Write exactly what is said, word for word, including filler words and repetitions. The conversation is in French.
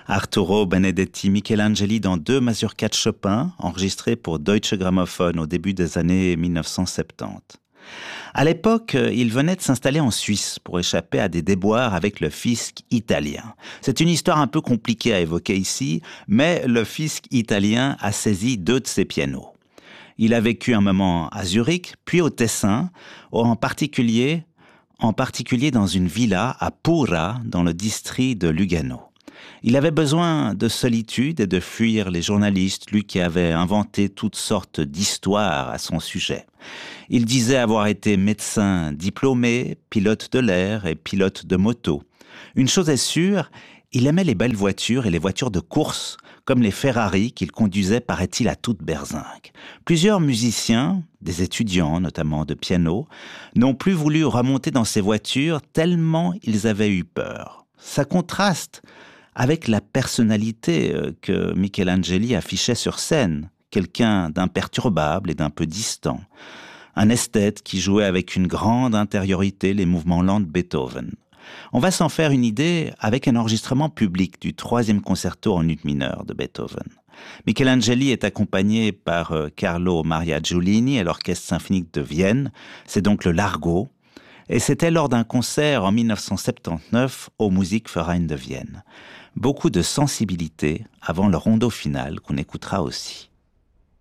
Arturo Benedetti Michelangeli dans deux mazurkas de Chopin, enregistrées pour Deutsche Grammophon au début des années mille neuf cent soixante-dix. À l'époque, il venait de s'installer en Suisse pour échapper à des déboires avec le fisc italien. C'est une histoire un peu compliquée à évoquer ici, mais le fisc italien a saisi deux de ses pianos. Il a vécu un moment à Zurich, puis au Tessin, en particulier, en particulier dans une villa à Pura, dans le district de Lugano. Il avait besoin de solitude et de fuir les journalistes, lui qui avait inventé toutes sortes d'histoires à son sujet. Il disait avoir été médecin diplômé, pilote de l'air et pilote de moto. Une chose est sûre, il aimait les belles voitures et les voitures de course, comme les Ferrari qu'il conduisait, paraît-il, à toute berzingue. Plusieurs musiciens, des étudiants notamment de piano, n'ont plus voulu remonter dans ces voitures tellement ils avaient eu peur. Ça contraste avec la personnalité que Michelangeli affichait sur scène, quelqu'un d'imperturbable et d'un peu distant, un esthète qui jouait avec une grande intériorité les mouvements lents de Beethoven. On va s'en faire une idée avec un enregistrement public du troisième concerto en ut mineur de Beethoven. Michelangeli est accompagné par Carlo Maria Giulini et l'Orchestre symphonique de Vienne, c'est donc le Largo, et c'était lors d'un concert en mille neuf cent soixante-dix-neuf au Musikverein de Vienne. Beaucoup de sensibilité avant le rondo final qu'on écoutera aussi.